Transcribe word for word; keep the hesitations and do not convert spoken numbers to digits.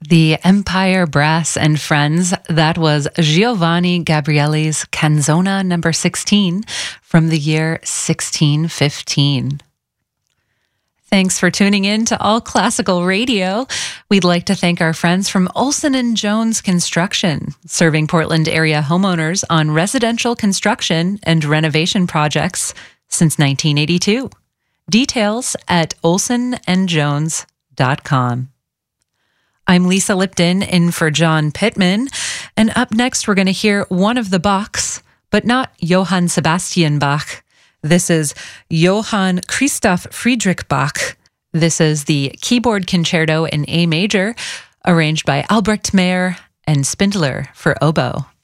The Empire Brass and Friends, that was Giovanni Gabrieli's Canzona number sixteen from the year sixteen fifteen. Thanks for tuning in to All Classical Radio. We'd like to thank our friends from Olson and Jones Construction, serving Portland area homeowners on residential construction and renovation projects since nineteen eighty-two. Details at olson and jones dot com. I'm Lisa Lipton in for John Pittman, and up next we're going to hear one of the Bachs, but not Johann Sebastian Bach. This is Johann Christoph Friedrich Bach. This is the Keyboard Concerto in A major, arranged by Albrecht Meyer and Spindler for oboe.